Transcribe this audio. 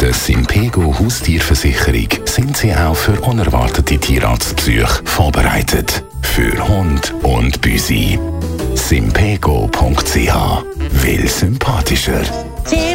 der Simpego Haustierversicherung sind Sie auch für unerwartete Tierarztbesuche vorbereitet. Für Hund und Büsi. Simpego.ch. Will sympathischer.